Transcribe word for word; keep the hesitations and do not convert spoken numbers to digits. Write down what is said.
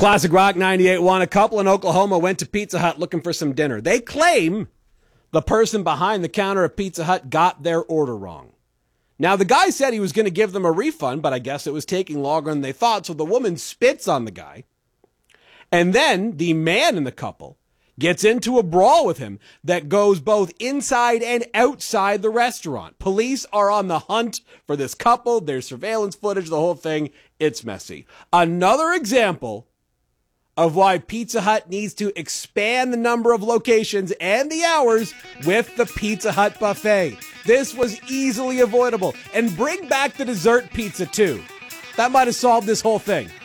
Classic Rock ninety-eight point one. A couple in Oklahoma went to Pizza Hut looking for some dinner. They claim the person behind the counter at Pizza Hut got their order wrong. Now, the guy said he was going to give them a refund, but I guess it was taking longer than they thought, so the woman spits on the guy. And then the man in the couple gets into a brawl with him that goes both inside and outside the restaurant. Police are on the hunt for this couple. There's surveillance footage, the whole thing. It's messy. Another example of why Pizza Hut needs to expand the number of locations and the hours with the Pizza Hut buffet. This was easily avoidable. And bring back the dessert pizza, too. That might have solved this whole thing.